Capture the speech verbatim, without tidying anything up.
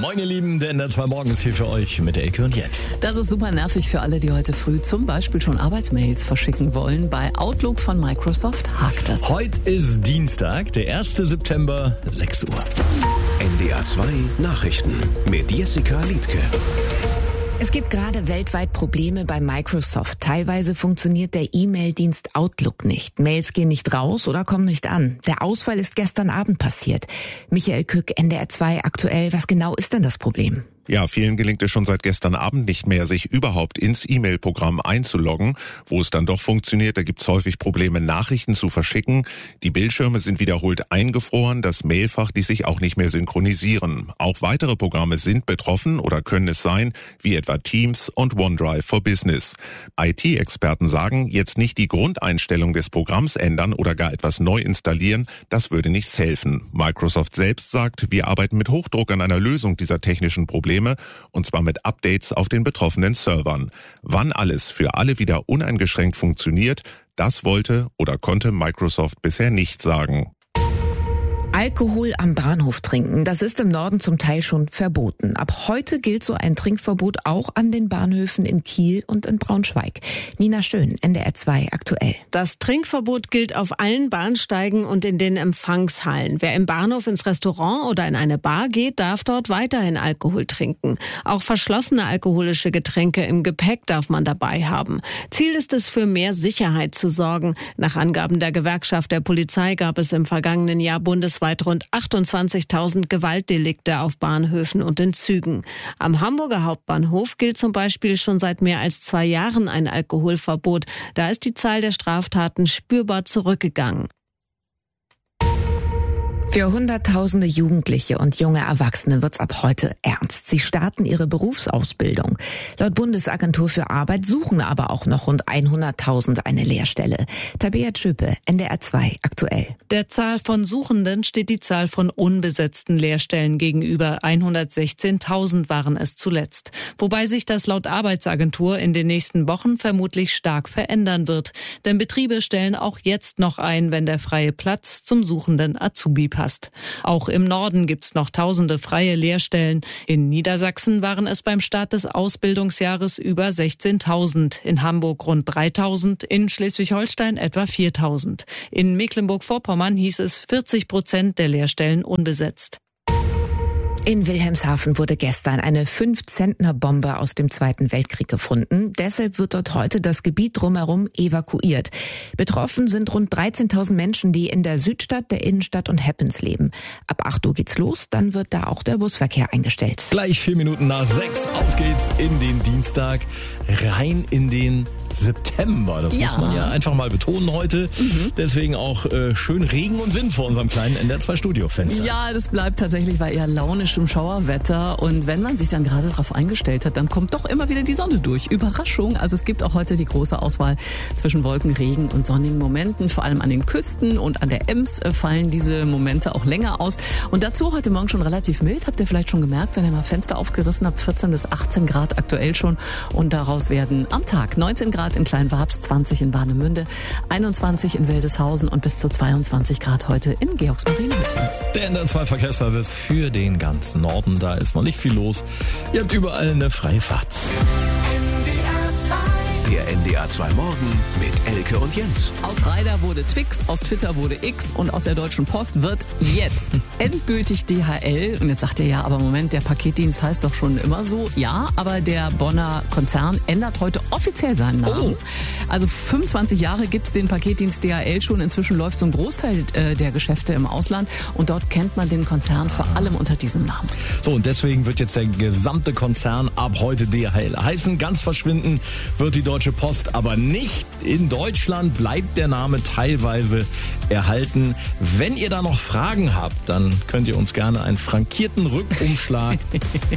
Moin ihr Lieben, der N D R zwei Morgen ist hier für euch mit Elke und Jens. Das ist super nervig für alle, die heute früh zum Beispiel schon Arbeitsmails verschicken wollen. Bei Outlook von Microsoft hakt das. Heute ist Dienstag, der erste September, sechs Uhr. N D R zwei Nachrichten mit Jessica Liedtke. Es gibt gerade weltweit Probleme bei Microsoft. Teilweise funktioniert der E-Mail-Dienst Outlook nicht. Mails gehen nicht raus oder kommen nicht an. Der Ausfall ist gestern Abend passiert. Michael Kück, N D R zwei aktuell. Was genau ist denn das Problem? Ja, vielen gelingt es schon seit gestern Abend nicht mehr, sich überhaupt ins E-Mail-Programm einzuloggen. Wo es dann doch funktioniert, da gibt's häufig Probleme, Nachrichten zu verschicken. Die Bildschirme sind wiederholt eingefroren, das Mailfach ließ sich auch nicht mehr synchronisieren. Auch weitere Programme sind betroffen oder können es sein, wie etwa Teams und OneDrive for Business. I T-Experten sagen, jetzt nicht die Grundeinstellung des Programms ändern oder gar etwas neu installieren, das würde nichts helfen. Microsoft selbst sagt, wir arbeiten mit Hochdruck an einer Lösung dieser technischen Probleme, und zwar mit Updates auf den betroffenen Servern. Wann alles für alle wieder uneingeschränkt funktioniert, das wollte oder konnte Microsoft bisher nicht sagen. Alkohol am Bahnhof trinken, das ist im Norden zum Teil schon verboten. Ab heute gilt so ein Trinkverbot auch an den Bahnhöfen in Kiel und in Braunschweig. Nina Schön, N D R zwei aktuell. Das Trinkverbot gilt auf allen Bahnsteigen und in den Empfangshallen. Wer im Bahnhof ins Restaurant oder in eine Bar geht, darf dort weiterhin Alkohol trinken. Auch verschlossene alkoholische Getränke im Gepäck darf man dabei haben. Ziel ist es, für mehr Sicherheit zu sorgen. Nach Angaben der Gewerkschaft der Polizei gab es im vergangenen Jahr bundesweit rund achtundzwanzigtausend Gewaltdelikte auf Bahnhöfen und in Zügen. Am Hamburger Hauptbahnhof gilt zum Beispiel schon seit mehr als zwei Jahren ein Alkoholverbot. Da ist die Zahl der Straftaten spürbar zurückgegangen. Für Hunderttausende Jugendliche und junge Erwachsene wird's ab heute ernst. Sie starten ihre Berufsausbildung. Laut Bundesagentur für Arbeit suchen aber auch noch rund hunderttausend eine Lehrstelle. Tabea Tschöpe, N D R zwei aktuell. Der Zahl von Suchenden steht die Zahl von unbesetzten Lehrstellen gegenüber. hundertsechzehntausend waren es zuletzt. Wobei sich das laut Arbeitsagentur in den nächsten Wochen vermutlich stark verändern wird. Denn Betriebe stellen auch jetzt noch ein, wenn der freie Platz zum suchenden Azubi passt. Auch im Norden gibt's noch tausende freie Lehrstellen. In Niedersachsen waren es beim Start des Ausbildungsjahres über sechzehntausend, in Hamburg rund dreitausend, in Schleswig-Holstein etwa viertausend. In Mecklenburg-Vorpommern hieß es vierzig Prozent der Lehrstellen unbesetzt. In Wilhelmshaven wurde gestern eine fünf-Zentner-Bombe aus dem Zweiten Weltkrieg gefunden. Deshalb wird dort heute das Gebiet drumherum evakuiert. Betroffen sind rund dreizehntausend Menschen, die in der Südstadt, der Innenstadt und Heppens leben. Ab acht Uhr geht's los, dann wird da auch der Busverkehr eingestellt. Gleich vier Minuten nach sechs, auf geht's in den Dienstag, rein in den September. Das ja. muss man ja einfach mal betonen heute. Mhm. Deswegen auch äh, schön Regen und Wind vor unserem kleinen N D R zwei Studiofenster. Ja, das bleibt tatsächlich bei eher launischem Schauerwetter. Und wenn man sich dann gerade darauf eingestellt hat, dann kommt doch immer wieder die Sonne durch. Überraschung. Also es gibt auch heute die große Auswahl zwischen Wolken, Regen und sonnigen Momenten. Vor allem an den Küsten und an der Ems fallen diese Momente auch länger aus. Und dazu heute Morgen schon relativ mild. Habt ihr vielleicht schon gemerkt, wenn ihr mal Fenster aufgerissen habt, vierzehn bis achtzehn Grad aktuell schon. Und daraus werden am Tag neunzehn Grad in Kleinwabst, zwanzig in Warnemünde, einundzwanzig in Wildeshausen und bis zu zweiundzwanzig Grad heute in Georgsmarienhütte. Der N D R zwei Verkehrsservice für den ganzen Norden. Da ist noch nicht viel los. Ihr habt überall eine freie Fahrt. Der N D R zwei Morgen mit Elke und Jens. Aus Ryder wurde Twix, aus Twitter wurde X und aus der Deutschen Post wird jetzt endgültig D H L. Und jetzt sagt ihr ja, aber Moment, der Paketdienst heißt doch schon immer so. Ja, aber der Bonner Konzern ändert heute offiziell seinen Namen. Oh. Also fünfundzwanzig Jahre gibt's den Paketdienst D H L schon. Inzwischen läuft so ein Großteil äh, der Geschäfte im Ausland. Und dort kennt man den Konzern vor allem unter diesem Namen. So, und deswegen wird jetzt der gesamte Konzern ab heute D H L heißen. Ganz verschwinden wird die Deutsche Post aber nicht. In Deutschland bleibt der Name teilweise erhalten. Wenn ihr da noch Fragen habt, dann könnt ihr uns gerne einen frankierten Rückumschlag